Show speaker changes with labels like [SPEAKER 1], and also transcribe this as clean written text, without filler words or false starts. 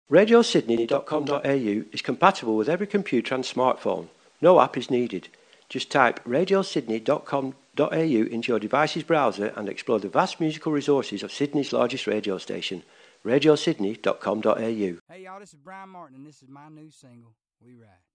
[SPEAKER 1] RadioSydney.com.au is compatible with every computer and smartphone. No app is needed. Just type RadioSydney.com.au into your device's browser and explore the vast musical resources of Sydney's largest radio station, RadioSydney.com.au.
[SPEAKER 2] Hey y'all, this is Brian Martin and this is my new single, We Ride.